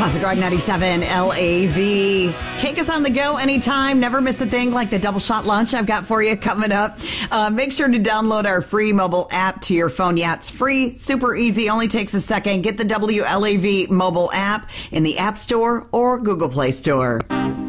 Classic Rock 97 LAV. Take us on the go anytime. Never miss a thing like the double shot lunch I've got for you coming up. Make sure to download our free mobile app to your phone. Yeah, it's free, super easy, only takes a second. Get the WLAV mobile app in the App Store or Google Play Store.